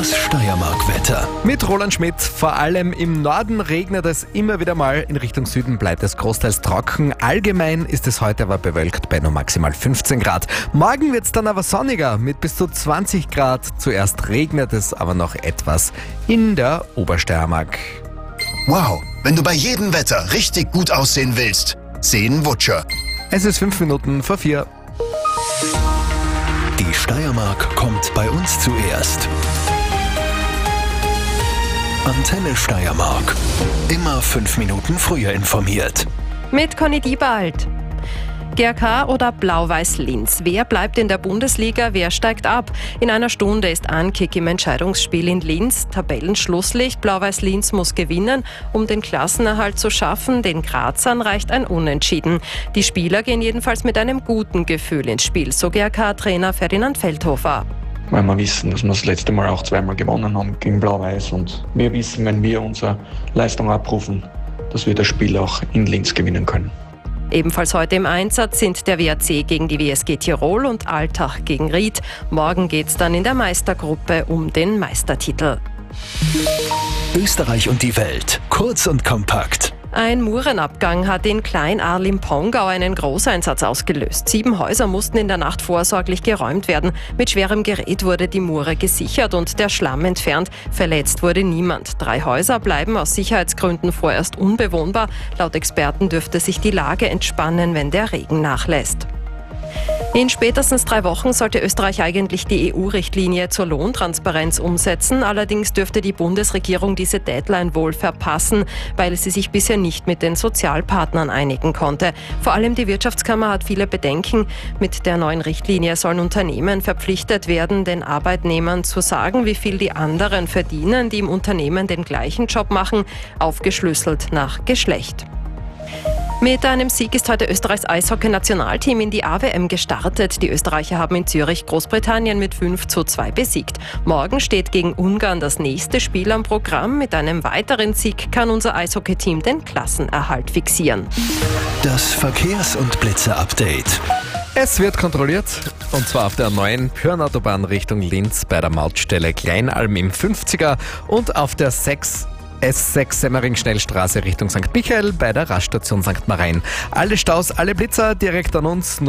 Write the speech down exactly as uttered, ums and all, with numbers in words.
Das Steiermark-Wetter. Mit Roland Schmidt. Vor allem im Norden regnet es immer wieder mal. In Richtung Süden bleibt es großteils trocken. Allgemein ist es heute aber bewölkt bei nur maximal fünfzehn Grad. Morgen wird es dann aber sonniger mit bis zu zwanzig Grad. Zuerst regnet es aber noch etwas in der Obersteiermark. Wow, wenn du bei jedem Wetter richtig gut aussehen willst, sehen Wutscher. Es ist fünf Minuten vor vier. Die Steiermark kommt bei uns zuerst. Antenne Steiermark. Immer fünf Minuten früher informiert. Mit Conny Diebald. G R K oder Blau-Weiß Linz? Wer bleibt in der Bundesliga, wer steigt ab? In einer Stunde ist Ankick im Entscheidungsspiel in Linz. Tabellenschlusslicht. Blau-Weiß Linz muss gewinnen, um den Klassenerhalt zu schaffen. Den Grazern reicht ein Unentschieden. Die Spieler gehen jedenfalls mit einem guten Gefühl ins Spiel, so G R K-Trainer Ferdinand Feldhofer. Weil wir wissen, dass wir das letzte Mal auch zweimal gewonnen haben gegen Blau-Weiß. Und wir wissen, wenn wir unsere Leistung abrufen, dass wir das Spiel auch in Linz gewinnen können. Ebenfalls heute im Einsatz sind der W A C gegen die W S G Tirol und Altach gegen Ried. Morgen geht es dann in der Meistergruppe um den Meistertitel. Österreich und die Welt. Kurz und kompakt. Ein Murenabgang hat in Klein-Arl im Pongau einen Großeinsatz ausgelöst. Sieben Häuser mussten in der Nacht vorsorglich geräumt werden. Mit schwerem Gerät wurde die Mure gesichert und der Schlamm entfernt. Verletzt wurde niemand. Drei Häuser bleiben aus Sicherheitsgründen vorerst unbewohnbar. Laut Experten dürfte sich die Lage entspannen, wenn der Regen nachlässt. In spätestens drei Wochen sollte Österreich eigentlich die E U-Richtlinie zur Lohntransparenz umsetzen. Allerdings dürfte die Bundesregierung diese Deadline wohl verpassen, weil sie sich bisher nicht mit den Sozialpartnern einigen konnte. Vor allem die Wirtschaftskammer hat viele Bedenken. Mit der neuen Richtlinie sollen Unternehmen verpflichtet werden, den Arbeitnehmern zu sagen, wie viel die anderen verdienen, die im Unternehmen den gleichen Job machen, aufgeschlüsselt nach Geschlecht. Mit einem Sieg ist heute Österreichs Eishockey-Nationalteam in die A W M gestartet. Die Österreicher haben in Zürich Großbritannien mit fünf zu zwei besiegt. Morgen steht gegen Ungarn das nächste Spiel am Programm. Mit einem weiteren Sieg kann unser Eishockey-Team den Klassenerhalt fixieren. Das Verkehrs- und Blitze-Update. Es wird kontrolliert, und zwar auf der neuen Pyrnautobahn Richtung Linz bei der Mautstelle Kleinalm im fünfziger und auf der sechs S sechs Semmering-Schnellstraße Richtung Sankt Michael bei der Raststation Sankt Marein. Alle Staus, alle Blitzer direkt an uns.